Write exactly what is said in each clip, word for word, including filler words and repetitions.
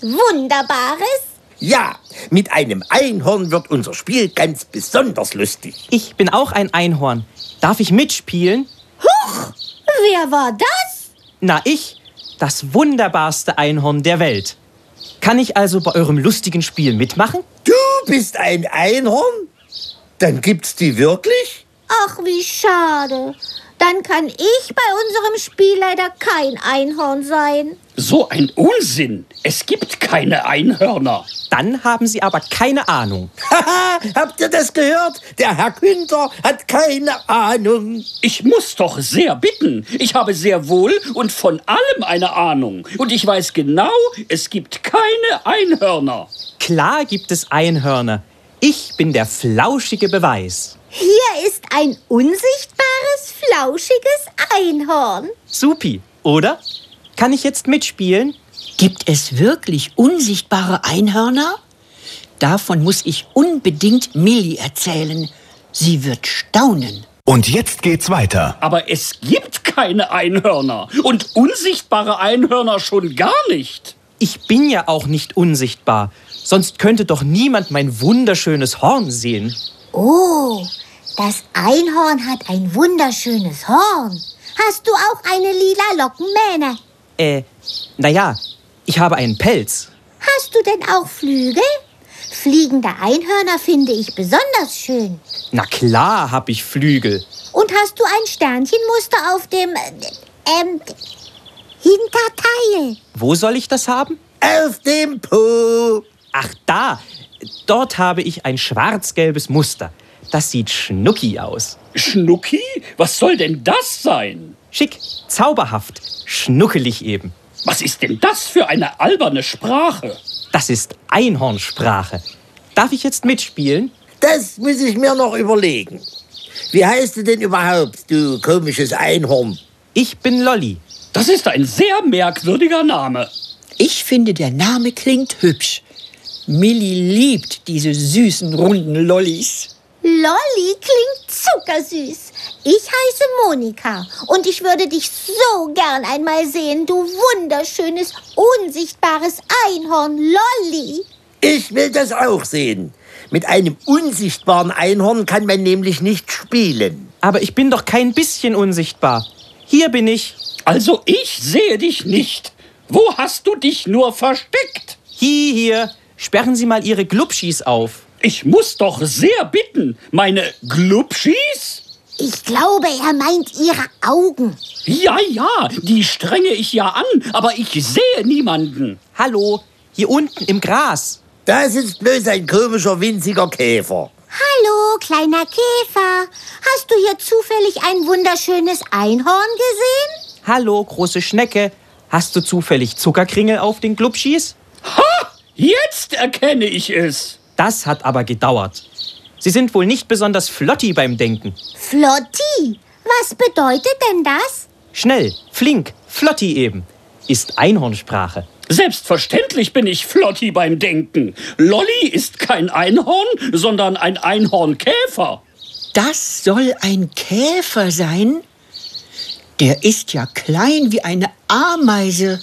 Wunderbares? Ja, mit einem Einhorn wird unser Spiel ganz besonders lustig. Ich bin auch ein Einhorn. Darf ich mitspielen? Huch, wer war das? Na, ich, das wunderbarste Einhorn der Welt. Kann ich also bei eurem lustigen Spiel mitmachen? Du bist ein Einhorn? Dann gibt's die wirklich? Ach, wie schade. Dann kann ich bei unserem Spiel leider kein Einhorn sein. So ein Unsinn. Es gibt keine Einhörner. Dann haben Sie aber keine Ahnung. Haha, habt ihr das gehört? Der Herr Günther hat keine Ahnung. Ich muss doch sehr bitten. Ich habe sehr wohl und von allem eine Ahnung. Und ich weiß genau, es gibt keine Einhörner. Klar gibt es Einhörner. Ich bin der flauschige Beweis. Hier ist ein unsichtbares, flauschiges Einhorn. Supi, oder? Kann ich jetzt mitspielen? Gibt es wirklich unsichtbare Einhörner? Davon muss ich unbedingt Milli erzählen. Sie wird staunen. Und jetzt geht's weiter. Aber es gibt keine Einhörner. Und unsichtbare Einhörner schon gar nicht. Ich bin ja auch nicht unsichtbar. Sonst könnte doch niemand mein wunderschönes Horn sehen. Oh, das Einhorn hat ein wunderschönes Horn. Hast du auch eine lila Lockenmähne? Äh, naja, ich habe einen Pelz. Hast du denn auch Flügel? Fliegende Einhörner finde ich besonders schön. Na klar hab ich Flügel. Und hast du ein Sternchenmuster auf dem, äh, ähm, Hinterteil? Wo soll ich das haben? Auf dem Po. Ach, da. Dort habe ich ein schwarz-gelbes Muster. Das sieht schnucki aus. Schnucki? Was soll denn das sein? Schick, zauberhaft, schnuckelig eben. Was ist denn das für eine alberne Sprache? Das ist Einhornsprache. Darf ich jetzt mitspielen? Das muss ich mir noch überlegen. Wie heißt du denn überhaupt, du komisches Einhorn? Ich bin Lolli. Das ist ein sehr merkwürdiger Name. Ich finde, der Name klingt hübsch. Milli liebt diese süßen, runden Lollis. Lolli klingt zuckersüß. Ich heiße Monika und ich würde dich so gern einmal sehen, du wunderschönes, unsichtbares Einhorn, Lolli. Ich will das auch sehen. Mit einem unsichtbaren Einhorn kann man nämlich nicht spielen. Aber ich bin doch kein bisschen unsichtbar. Hier bin ich. Also ich sehe dich nicht. Wo hast du dich nur versteckt? Hier, hier. Sperren Sie mal Ihre Glubschis auf. Ich muss doch sehr bitten. Meine Glubschis? Ich glaube, er meint ihre Augen. Ja, ja, die strenge ich ja an, aber ich sehe niemanden. Hallo, hier unten im Gras. Das ist bloß ein komischer, winziger Käfer. Hallo, kleiner Käfer. Hast du hier zufällig ein wunderschönes Einhorn gesehen? Hallo, große Schnecke. Hast du zufällig Zuckerkringel auf den Glubschis? Ha! Jetzt erkenne ich es. Das hat aber gedauert. Sie sind wohl nicht besonders flotti beim Denken. Flotti? Was bedeutet denn das? Schnell, flink, flotti eben. Ist Einhornsprache. Selbstverständlich bin ich flotti beim Denken. Lolli ist kein Einhorn, sondern ein Einhornkäfer. Das soll ein Käfer sein? Der ist ja klein wie eine Ameise.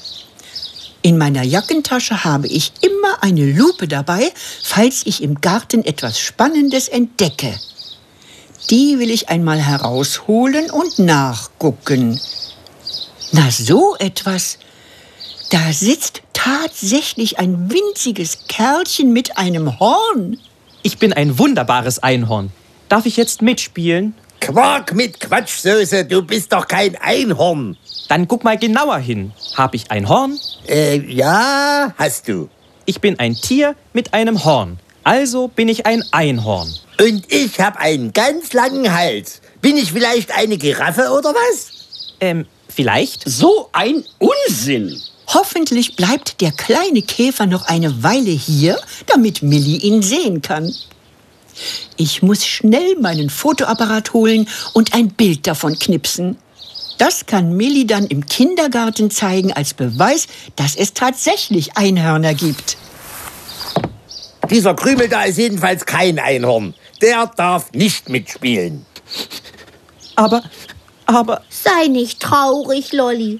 In meiner Jackentasche habe ich immer eine Lupe dabei, falls ich im Garten etwas Spannendes entdecke. Die will ich einmal herausholen und nachgucken. Na, so etwas. Da sitzt tatsächlich ein winziges Kerlchen mit einem Horn. Ich bin ein wunderbares Einhorn. Darf ich jetzt mitspielen? Quark mit Quatschsoße, du bist doch kein Einhorn. Dann guck mal genauer hin. Hab ich ein Horn? Äh, ja, hast du. Ich bin ein Tier mit einem Horn. Also bin ich ein Einhorn. Und ich habe einen ganz langen Hals. Bin ich vielleicht eine Giraffe oder was? Ähm, vielleicht? So ein Unsinn. Hoffentlich bleibt der kleine Käfer noch eine Weile hier, damit Milli ihn sehen kann. Ich muss schnell meinen Fotoapparat holen und ein Bild davon knipsen. Das kann Milli dann im Kindergarten zeigen als Beweis, dass es tatsächlich Einhörner gibt. Dieser Krümel da ist jedenfalls kein Einhorn. Der darf nicht mitspielen. Aber, aber... Sei nicht traurig, Lolli.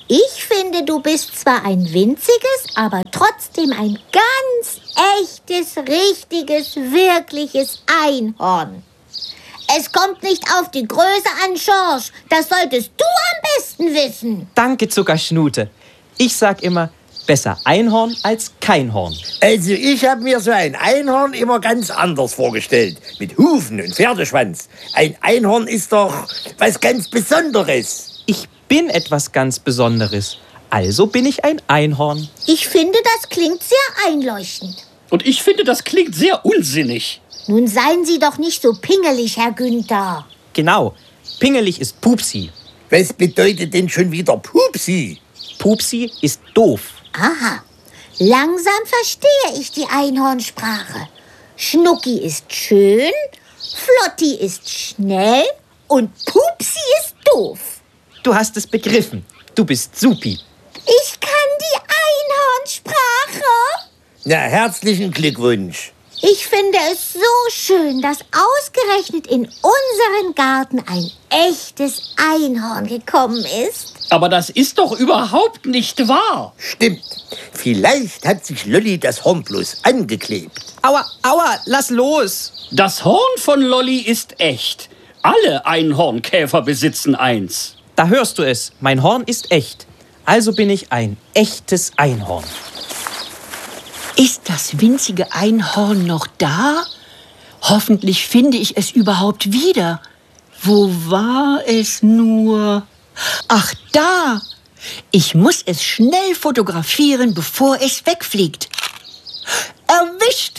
Ich finde, du bist zwar ein winziges, aber trotzdem ein ganz echtes, richtiges, wirkliches Einhorn. Es kommt nicht auf die Größe an, George. Das solltest du am besten wissen. Danke, Zuckerschnute. Ich sag immer, besser Einhorn als kein Horn. Also ich habe mir so ein Einhorn immer ganz anders vorgestellt. Mit Hufen und Pferdeschwanz. Ein Einhorn ist doch was ganz Besonderes. Ich bin etwas ganz Besonderes. Also bin ich ein Einhorn. Ich finde, das klingt sehr einleuchtend. Und ich finde, das klingt sehr unsinnig. Nun seien Sie doch nicht so pingelig, Herr Günther. Genau. Pingelig ist Pupsi. Was bedeutet denn schon wieder Pupsi? Pupsi ist doof. Aha, langsam verstehe ich die Einhornsprache. Schnucki ist schön, Flotti ist schnell und Pupsi ist doof. Du hast es begriffen. Du bist Supi. Ich kann die Einhornsprache. Na, herzlichen Glückwunsch. Ich finde es so schön, dass ausgerechnet in unseren Garten ein echtes Einhorn gekommen ist. Aber das ist doch überhaupt nicht wahr. Stimmt. Vielleicht hat sich Lolli das Horn bloß angeklebt. Aua, aua, lass los. Das Horn von Lolli ist echt. Alle Einhornkäfer besitzen eins. Da hörst du es. Mein Horn ist echt. Also bin ich ein echtes Einhorn. Ist das winzige Einhorn noch da? Hoffentlich finde ich es überhaupt wieder. Wo war es nur? Ach, da! Ich muss es schnell fotografieren, bevor es wegfliegt. Erwischt!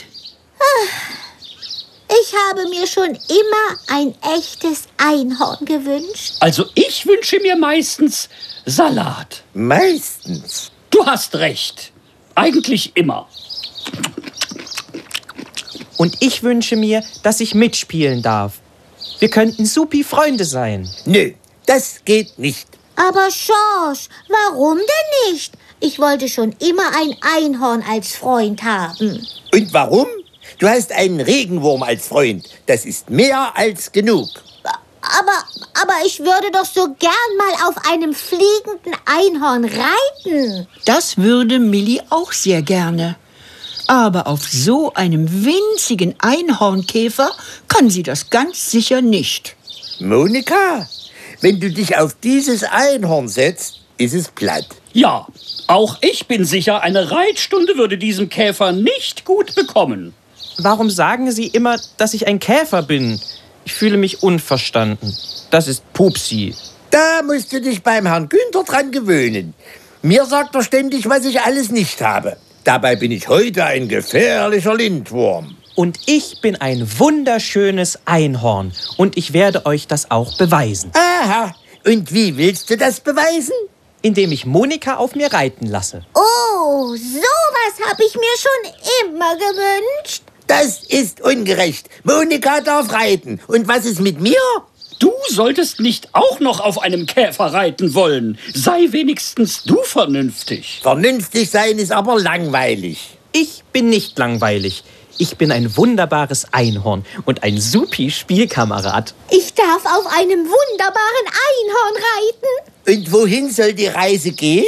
Ich habe mir schon immer ein echtes Einhorn gewünscht. Also ich wünsche mir meistens Salat. Meistens. Du hast recht. Eigentlich immer. Und ich wünsche mir, dass ich mitspielen darf. Wir könnten supi Freunde sein. Nö, das geht nicht. Aber George, warum denn nicht? Ich wollte schon immer ein Einhorn als Freund haben. Und warum? Du hast einen Regenwurm als Freund. Das ist mehr als genug. Aber, aber ich würde doch so gern mal auf einem fliegenden Einhorn reiten. Das würde Millie auch sehr gerne. Aber auf so einem winzigen Einhornkäfer kann sie das ganz sicher nicht. Monika, wenn du dich auf dieses Einhorn setzt, ist es platt. Ja, auch ich bin sicher, eine Reitstunde würde diesem Käfer nicht gut bekommen. Warum sagen Sie immer, dass ich ein Käfer bin? Ich fühle mich unverstanden. Das ist Pupsi. Da musst du dich beim Herrn Günther dran gewöhnen. Mir sagt er ständig, was ich alles nicht habe. Dabei bin ich heute ein gefährlicher Lindwurm. Und ich bin ein wunderschönes Einhorn. Und ich werde euch das auch beweisen. Aha, und wie willst du das beweisen? Indem ich Monika auf mir reiten lasse. Oh, sowas habe ich mir schon immer gewünscht. Das ist ungerecht. Monika darf reiten. Und was ist mit mir? Du solltest nicht auch noch auf einem Käfer reiten wollen. Sei wenigstens du vernünftig. Vernünftig sein ist aber langweilig. Ich bin nicht langweilig. Ich bin ein wunderbares Einhorn und ein supi Spielkamerad. Ich darf auf einem wunderbaren Einhorn reiten. Und wohin soll die Reise gehen?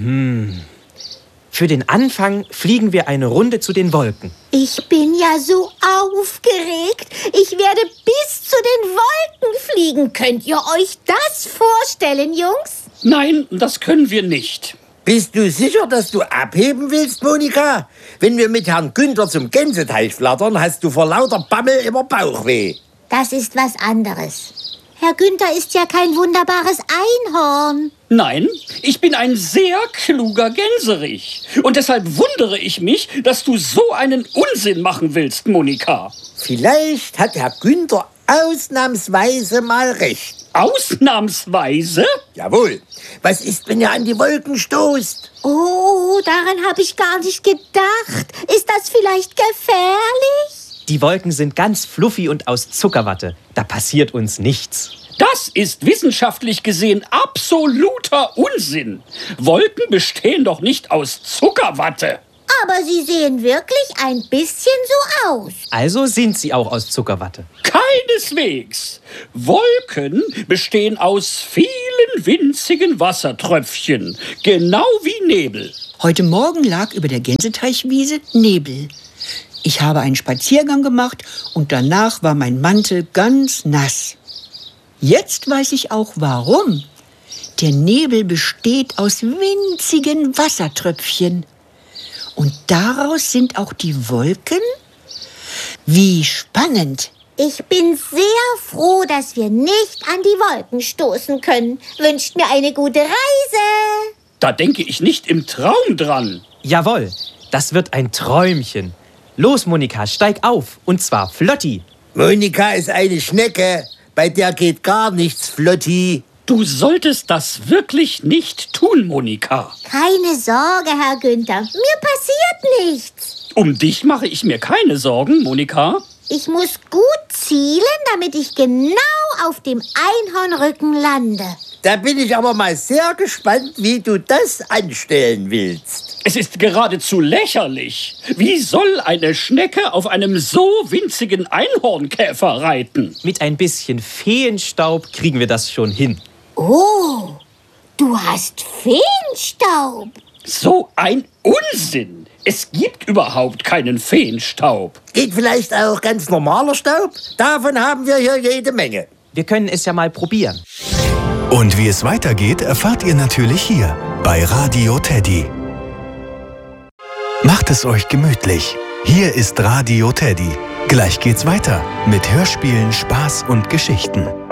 Hm. Für den Anfang fliegen wir eine Runde zu den Wolken. Ich bin ja so aufgeregt. Ich werde bis zu den Wolken fliegen. Könnt ihr euch das vorstellen, Jungs? Nein, das können wir nicht. Bist du sicher, dass du abheben willst, Monika? Wenn wir mit Herrn Günther zum Gänseteich flattern, hast du vor lauter Bammel immer Bauchweh. Das ist was anderes. Herr Günther ist ja kein wunderbares Einhorn. Nein, ich bin ein sehr kluger Gänserich. Und deshalb wundere ich mich, dass du so einen Unsinn machen willst, Monika. Vielleicht hat Herr Günther ausnahmsweise mal recht. Ausnahmsweise? Jawohl. Was ist, wenn er an die Wolken stoßt? Oh, daran habe ich gar nicht gedacht. Ist das vielleicht gefährlich? Die Wolken sind ganz fluffy und aus Zuckerwatte. Da passiert uns nichts. Das ist wissenschaftlich gesehen absoluter Unsinn. Wolken bestehen doch nicht aus Zuckerwatte. Aber sie sehen wirklich ein bisschen so aus. Also sind sie auch aus Zuckerwatte. Keineswegs. Wolken bestehen aus vielen, winzigen Wassertröpfchen, genau wie Nebel. Heute Morgen lag über der Gänseteichwiese Nebel. Ich habe einen Spaziergang gemacht und danach war mein Mantel ganz nass. Jetzt weiß ich auch warum. Der Nebel besteht aus winzigen Wassertröpfchen. Und daraus sind auch die Wolken? Wie spannend! Ich bin sehr froh, dass wir nicht an die Wolken stoßen können. Wünscht mir eine gute Reise. Da denke ich nicht im Traum dran. Jawohl, das wird ein Träumchen. Los, Monika, steig auf. Und zwar flotti. Monika ist eine Schnecke. Bei der geht gar nichts flotti. Du solltest das wirklich nicht tun, Monika. Keine Sorge, Herr Günther. Mir passiert nichts. Um dich mache ich mir keine Sorgen, Monika. Ich muss gut zielen, damit ich genau auf dem Einhornrücken lande. Da bin ich aber mal sehr gespannt, wie du das anstellen willst. Es ist geradezu lächerlich. Wie soll eine Schnecke auf einem so winzigen Einhornkäfer reiten? Mit ein bisschen Feenstaub kriegen wir das schon hin. Oh, du hast Feenstaub. So ein Unsinn! Es gibt überhaupt keinen Feenstaub. Geht vielleicht auch ganz normaler Staub? Davon haben wir hier jede Menge. Wir können es ja mal probieren. Und wie es weitergeht, erfahrt ihr natürlich hier bei Radio Teddy. Macht es euch gemütlich. Hier ist Radio Teddy. Gleich geht's weiter mit Hörspielen, Spaß und Geschichten.